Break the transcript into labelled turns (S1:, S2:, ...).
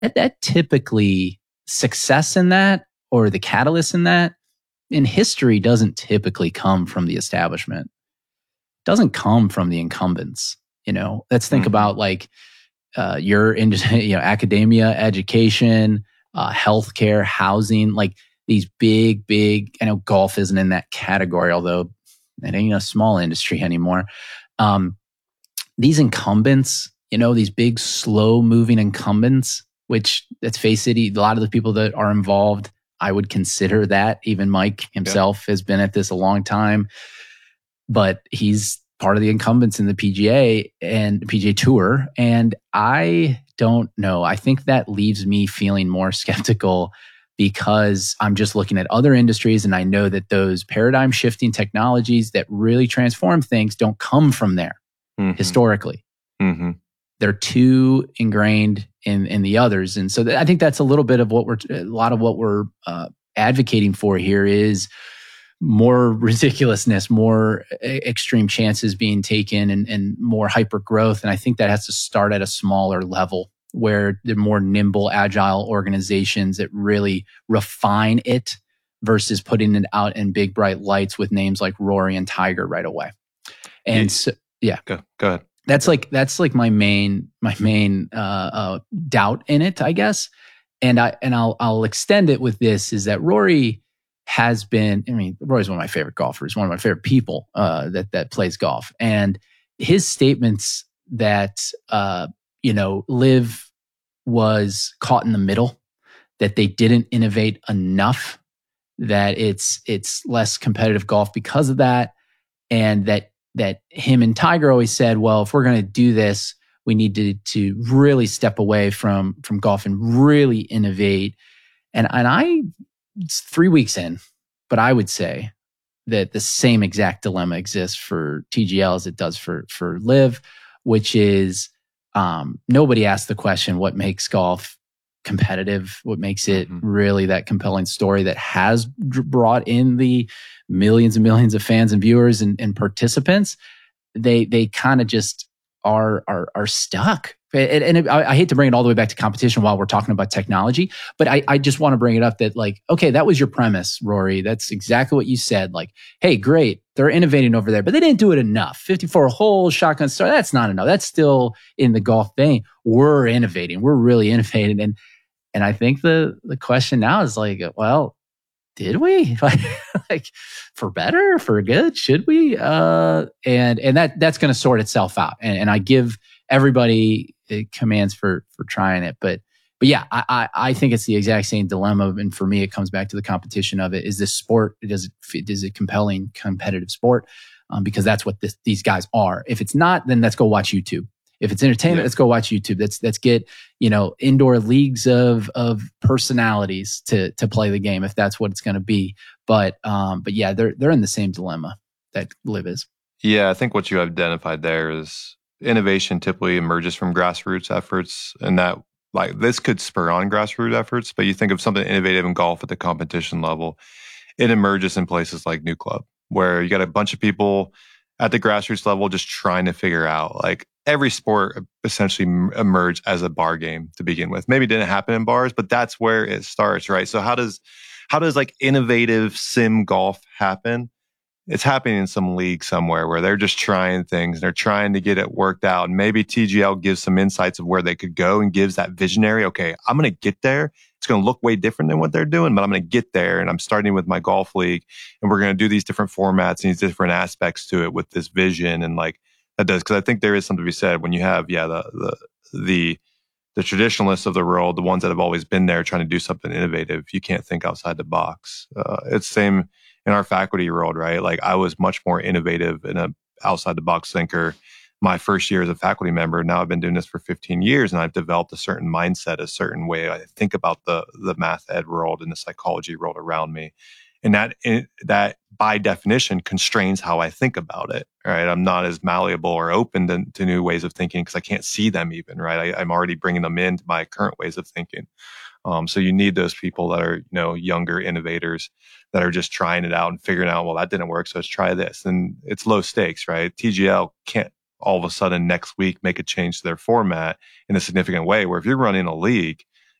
S1: that typically success in that or the catalyst in that in history doesn't typically come from the establishment. It doesn't come from the incumbents. Let's think about like your industry, academia, education, healthcare, housing, like these big. I know golf isn't in that category, although it ain't a small industry anymore. These incumbents, these big, slow-moving incumbents, which, let's face it, a lot of the people that are involved, I would consider that. Even Mike himself has been at this a long time, but he's part of the incumbents in the PGA and PGA Tour. And I don't know. I think that leaves me feeling more skeptical because I'm just looking at other industries and I know that those paradigm shifting technologies that really transform things don't come from there historically. Mm-hmm. They're too ingrained in the others. And so I think that's a little bit of what we're advocating for here is more ridiculousness, more extreme chances being taken and more hyper growth. And I think that has to start at a smaller level where the more nimble, agile organizations that really refine it versus putting it out in big, bright lights with names like Rory and Tiger right away. And
S2: Go ahead.
S1: That's like my main doubt in it, I guess. And I'll extend it with this is that Rory has been, Rory's one of my favorite golfers, one of my favorite people that plays golf. And his statements that, Liv was caught in the middle, that they didn't innovate enough, that it's less competitive golf because of that. And that him and Tiger always said, well, if we're going to do this, we need to really step away from golf and really innovate. And it's 3 weeks in, but I would say that the same exact dilemma exists for TGL as it does for Liv, which is nobody asked the question, what makes golf competitive? What makes it really that compelling story that has brought in the millions and millions of fans and viewers and participants? They kind of just are stuck. And I hate to bring it all the way back to competition while we're talking about technology, but I just want to bring it up that like, okay, that was your premise, Rory. That's exactly what you said. Like, hey, great. They're innovating over there, but they didn't do it enough. 54 holes, shotgun start. That's not enough. That's still in the golf vein. We're innovating. We're really innovating. And I think the question now is like, well, did we like for better, for good? Should we? And that's going to sort itself out. And I give everybody commands for trying it. But yeah, I think it's the exact same dilemma. And for me, it comes back to the competition of it. Is this sport? Is it compelling, competitive sport? Because that's what these guys are. If it's not, then let's go watch YouTube. If it's entertainment, let's go watch YouTube. Let's get, indoor leagues of personalities to play the game if that's what it's going to be. But yeah, they're in the same dilemma that Liv is.
S2: Yeah, I think what you identified there is innovation typically emerges from grassroots efforts, and that like this could spur on grassroots efforts. But you think of something innovative in golf at the competition level, it emerges in places like New Club, where you got a bunch of people at the grassroots level just trying to figure out like every sport essentially emerged as a bar game to begin with. Maybe it didn't happen in bars, but that's where it starts, right? So how does like innovative sim golf happen? It's happening in some league somewhere where they're just trying things and they're trying to get it worked out. And maybe TGL gives some insights of where they could go and gives that visionary, okay, I'm going to get there. It's going to look way different than what they're doing, but I'm going to get there. And I'm starting with my golf league and we're going to do these different formats and these different aspects to it with this vision. And like that does, because I think there is something to be said when you have, the traditionalists of the world, the ones that have always been there trying to do something innovative. You can't think outside the box. It's the same in our faculty world, right? Like I was much more innovative and a outside the box thinker my first year as a faculty member. Now I've been doing this for 15 years and I've developed a certain mindset, a certain way I think about the math ed world and the psychology world around me. And that by definition constrains how I think about it, right? I'm not as malleable or open to new ways of thinking because I can't see them even, right? I'm already bringing them into my current ways of thinking. So you need those people that are, younger innovators that are just trying it out and figuring out, well, that didn't work, so let's try this. And it's low stakes, right? TGL can't all of a sudden next week make a change to their format in a significant way, where if you're running a league,